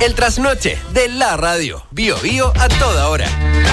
El trasnoche de la radio. Bio Bio a toda hora.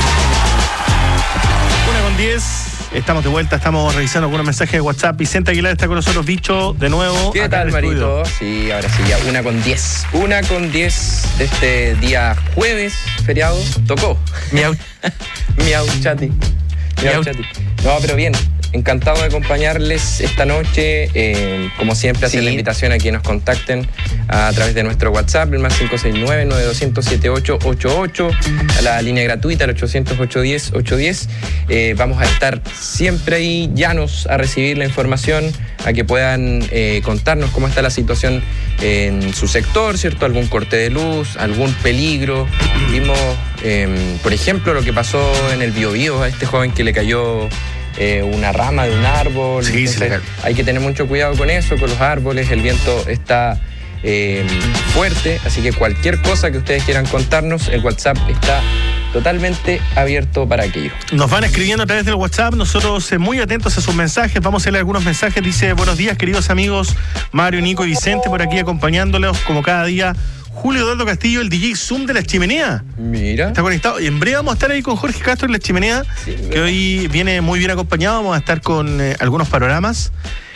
1:10. Estamos de vuelta, estamos revisando algunos mensajes de WhatsApp. Vicente Aguilar está con nosotros, Bicho, de nuevo. ¿Qué tal, Marito? Sí, ahora sí, ya 1:10. 1:10 de este día jueves, feriado. Tocó. Miau. Miau, chati. Miau, chati. No, pero bien. Encantado de acompañarles esta noche. Como siempre, hacer la invitación a que nos contacten a través de nuestro WhatsApp, el más 569-9200-7888, a la línea gratuita, el 800-810-810. Vamos a estar siempre ahí, llanos a recibir la información, a que puedan contarnos cómo está la situación en su sector, ¿cierto? Algún corte de luz, algún peligro. Vimos, por ejemplo, lo que pasó en el Biobío a este joven que le cayó una rama de un árbol. Sí, entonces, hay que tener mucho cuidado con eso, con los árboles. El viento está fuerte, así que cualquier cosa que ustedes quieran contarnos, el WhatsApp está totalmente abierto para aquello. Nos van escribiendo a través del WhatsApp, nosotros muy atentos a sus mensajes. Vamos a leer algunos mensajes. Dice: buenos días, queridos amigos Mario, Nico y Vicente, por aquí acompañándolos como cada día. Julio Eduardo Castillo, el DJ Zoom de La Chimenea. Mira. Está conectado. Y en breve vamos a estar ahí con Jorge Castro en La Chimenea, sí, que hoy viene muy bien acompañado. Vamos a estar con algunos panoramas.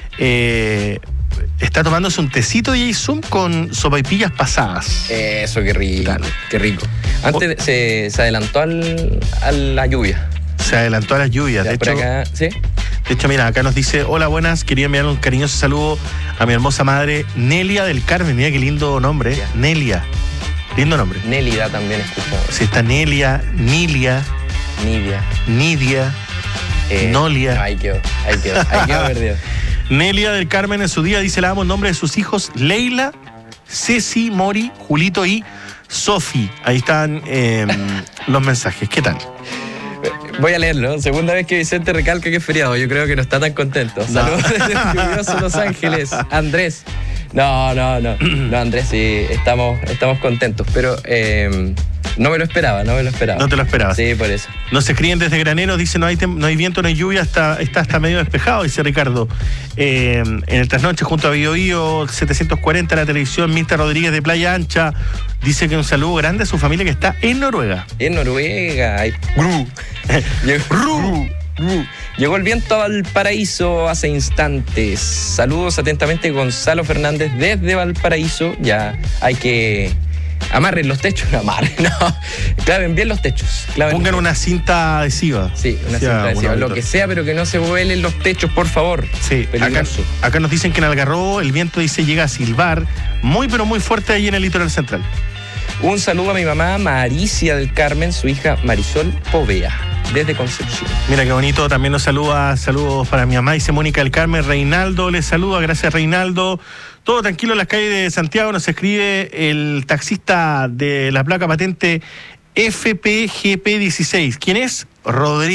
Está tomándose un tecito DJ Zoom con sopaipillas pasadas. Eso, qué rico. Claro. Qué rico. Antes se adelantó a la lluvia. Se adelantó a las lluvias. De hecho, acá, ¿sí? De hecho, mira, acá nos dice: hola, buenas, quería enviar un cariñoso saludo a mi hermosa madre Nelia del Carmen. Mira qué lindo nombre, yeah. Nelia. Lindo nombre. Nélida también escuchado. Sí, está Nelia, Nilia, Nidia, Nolia. No, ahí quedó perdido. Nelia del Carmen en su día dice: la amo en nombre de sus hijos Leila, Ceci, Mori, Julito y Sofi. Ahí están los mensajes. ¿Qué tal? Voy a leerlo. Segunda vez que Vicente recalca que es feriado. Yo creo que no está tan contento. No. Saludos desde lluvioso Los Ángeles. Andrés. No, Andrés, sí, estamos contentos. Pero no me lo esperaba. ¿No te lo esperabas? Sí, por eso. Nos escriben desde Granero, dice: no hay viento, no hay lluvia, está hasta medio despejado, dice Ricardo. En el trasnoche junto a Bio Bio 740, la televisión, Mirta Rodríguez de Playa Ancha, dice que un saludo grande a su familia que está en Noruega. En Noruega. Ay. Llegó el viento a Valparaíso hace instantes. Saludos atentamente, Gonzalo Fernández desde Valparaíso. Ya hay que amarren los techos, no. Claven bien los techos. Pongan una cinta adhesiva. Sí, una cinta adhesiva. Lo que sea, pero que no se vuelen los techos, por favor. Sí, acá nos dicen que en Algarrobo el viento dice llega a silbar muy pero muy fuerte ahí en el litoral central. Un saludo a mi mamá Maricia del Carmen, su hija Marisol Povea, desde Concepción. Mira qué bonito, también nos saluda, saludos para mi mamá, dice Mónica del Carmen. Reinaldo les saluda, gracias Reinaldo. Todo tranquilo en las calles de Santiago, nos escribe el taxista de la placa patente FPGP16. ¿Quién es? Rodríguez.